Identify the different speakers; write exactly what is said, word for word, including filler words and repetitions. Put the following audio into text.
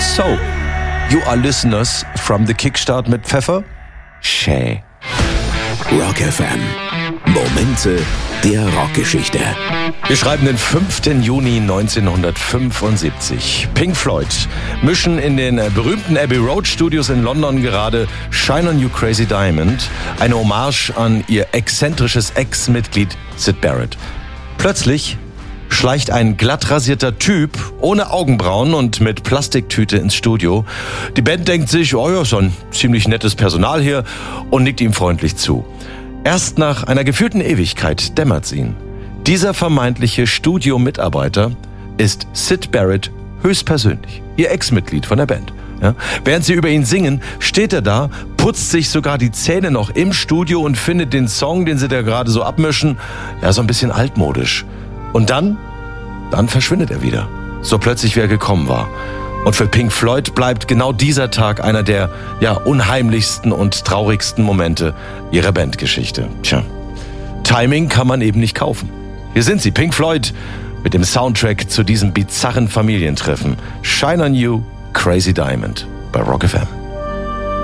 Speaker 1: So, you are listeners from the Kickstart mit Pfeffer? Shay.
Speaker 2: Rock F M. Momente der Rockgeschichte.
Speaker 1: Wir schreiben den fünften Juni neunzehnhundertfünfundsiebzig. Pink Floyd mischen in den berühmten Abbey Road Studios in London gerade Shine on You Crazy Diamond, eine Hommage an ihr exzentrisches Ex-Mitglied Syd Barrett. Plötzlich schleicht ein glatt rasierter Typ ohne Augenbrauen und mit Plastiktüte ins Studio. Die Band denkt sich, oh ja, so ein ziemlich nettes Personal hier, und nickt ihm freundlich zu. Erst nach einer gefühlten Ewigkeit dämmert's ihnen. Dieser vermeintliche Studiomitarbeiter ist Syd Barrett höchstpersönlich, ihr Ex-Mitglied von der Band. Ja? Während sie über ihn singen, steht er da, putzt sich sogar die Zähne noch im Studio und findet den Song, den sie da gerade so abmischen, ja, so ein bisschen altmodisch. Und dann, dann verschwindet er wieder. So plötzlich, wie er gekommen war. Und für Pink Floyd bleibt genau dieser Tag einer der, ja, unheimlichsten und traurigsten Momente ihrer Bandgeschichte. Tja, Timing kann man eben nicht kaufen. Hier sind sie, Pink Floyd, mit dem Soundtrack zu diesem bizarren Familientreffen. Shine on You, Crazy Diamond bei Rock F M.